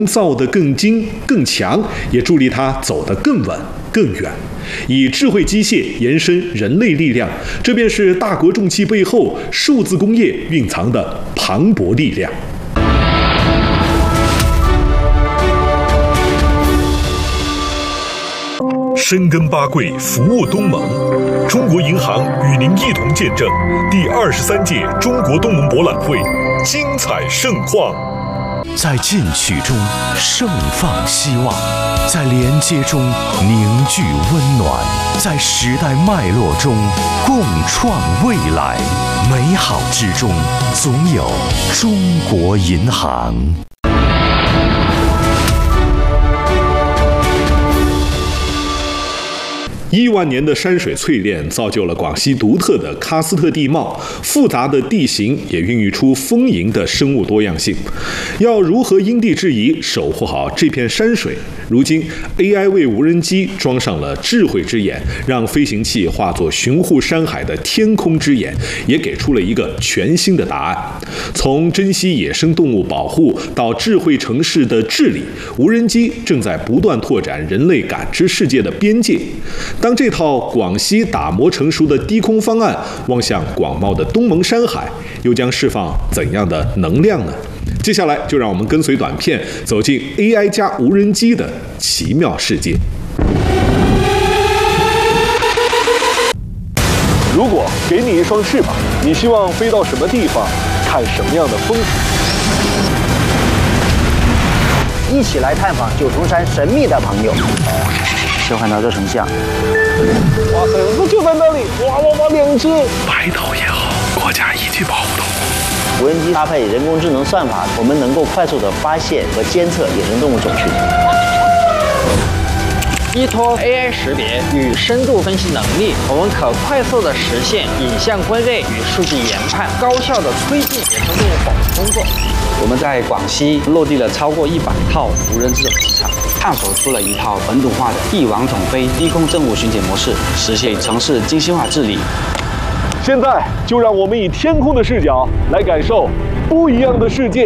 造得更精更强，也助力它走得更稳更远。以智慧机械延伸人类力量，这便是大国重器背后数字工业蕴藏的磅礴力量。深耕八桂，服务东盟。中国银行与您一同见证第23届中国东盟博览会精彩盛况。 在进取中盛放希望，在连接中凝聚温暖，在时代脉络中共创未来。美好之中，总有中国银行。 亿万年的山水淬炼，造就了广西独特的喀斯特地貌，复杂的地形也孕育出丰盈的生物多样性。要如何因地制宜守护好这片山水？如今 AI 为无人机装上了智慧之眼，让飞行器化作巡护山海的天空之眼，也给出了一个全新的答案。从珍惜野生动物保护到智慧城市的治理，无人机正在不断拓展人类感知世界的边界。当这套广西打磨成熟的低空方案望向广袤的东盟山海，又将释放怎样的能量呢？接下来就让我们跟随短片走进 AI 加无人机的奇妙世界。 如果给你一双翅膀，你希望飞到什么地方，看什么样的风景？ 一起来探访九重山神秘的朋友。切换到这成像。 哇塞，就在那里！哇，两只白头也好，国家一级保护动物。 无人机搭配人工智能算法，我们能够快速地发现和监测野生动物种群。 依托 AI 识别与深度分析能力，我们可快速地实现影像归类与数据研判，高效地推进野生动物保护工作。 我们在广西落地了超过100套无人这种机场，探索出了一套本土化的一网统飞低空政务巡检模式，实现城市精细化治理。 现在就让我们以天空的视角来感受不一样的世界。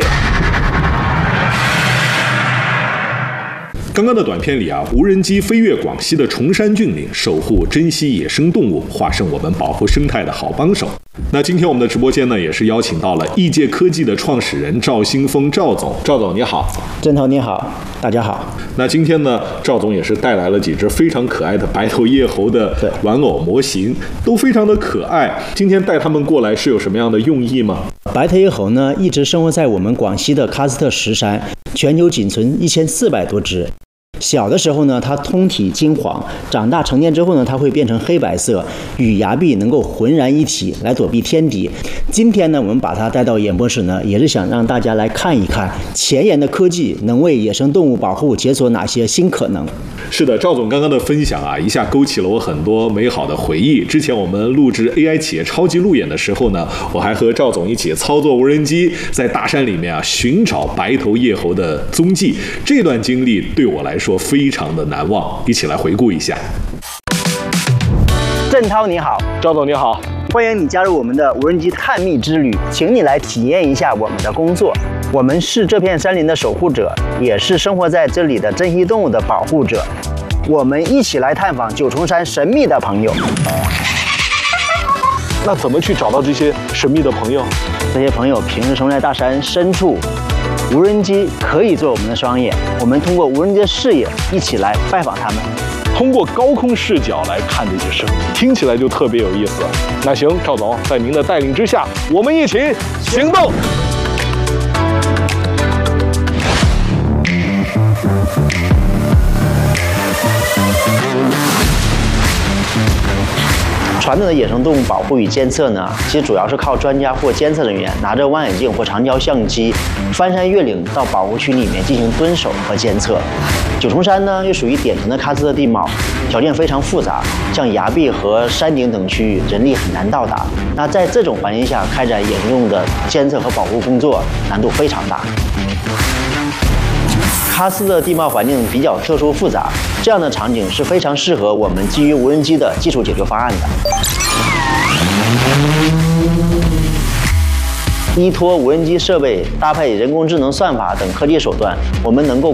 刚刚的短片里无人机飞越广西的崇山峻岭，守护珍稀野生动物，化身我们保护生态的好帮手。那今天我们的直播间呢，也是邀请到了易界科技的创始人赵兴峰赵总。赵总你好。 郑涛你好，大家好。 那今天呢，赵总也是带来了几只非常可爱的白头叶猴的玩偶模型，都非常的可爱。今天带他们过来是有什么样的用意吗？ 白头叶猴呢，一直生活在我们广西的喀斯特石山，全球仅存1400多只。小的时候呢，它通体金黄，长大成年之后呢，它会变成黑白色，与崖壁能够浑然一体，来躲避天敌。今天呢，我们把它带到演播室呢，也是想让大家来看一看前沿的科技能为野生动物保护解锁哪些新可能。 是的，赵总刚刚的分享一下勾起了我很多美好的回忆。之前我们录制 AI 企业超级路演的时候呢，我还和赵总一起操作无人机，在大山里面寻找白头叶猴的踪迹。这段经历对我来说非常的难忘，一起来回顾一下。 郑涛你好。 赵总你好。 欢迎你加入我们的无人机探秘之旅，请你来体验一下我们的工作。我们是这片山林的守护者，也是生活在这里的珍稀动物的保护者。我们一起来探访九重山神秘的朋友。 那怎么去找到这些神秘的朋友？ 这些朋友平时生活在大山深处，无人机可以做我们的双眼。我们通过无人机的视野，一起来拜访他们。 通过高空视角来看这些生物，听起来就特别有意思。那行，赵总，在您的带领之下，我们一起行动。 传统的野生动物保护与监测呢，其实主要是靠专家或监测人员拿着望远镜或长焦相机，翻山越岭到保护区里面进行蹲守和监测。九重山呢，又属于典型的喀斯特地貌，条件非常复杂，像崖壁和山顶等区域，人力很难到达。那在这种环境下开展野生动物的监测和保护工作，难度非常大。喀斯特地貌环境比较特殊复杂，这样的场景是非常适合我们基于无人机的技术解决方案的。 依托无人机设备，搭配人工智能算法等科技手段，我们能够